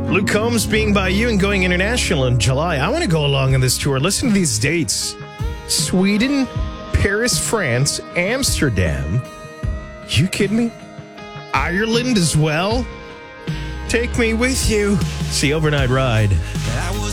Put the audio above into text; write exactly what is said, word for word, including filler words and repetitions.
Luke Combs being by you and going international in July. I want to go along on this tour. Listen to these dates. Sweden, Paris, France, Amsterdam. You kidding me? Ireland as well? Take me with you. It's the overnight ride.